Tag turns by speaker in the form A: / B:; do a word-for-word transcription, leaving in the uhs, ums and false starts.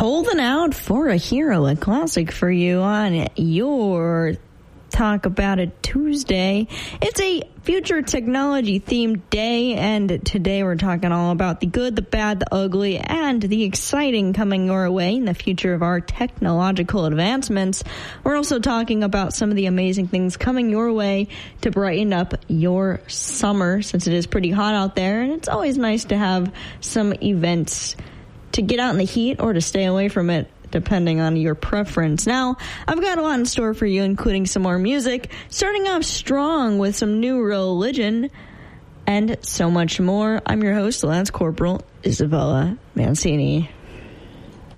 A: holding out for a hero, a classic for you on your Talk About It Tuesday. It's a future technology themed day, and today we're talking all about the good, the bad, the ugly, and the exciting coming your way in the future of our technological advancements. We're also talking about some of the amazing things coming your way to brighten up your summer, since it is pretty hot out there, and it's always nice to have some events to get out in the heat or to stay away from it, depending on your preference. Now, I've got a lot in store for you, including some more music, starting off strong with some New Religion, and so much more. I'm your host, Lance Corporal Isabella Mancini.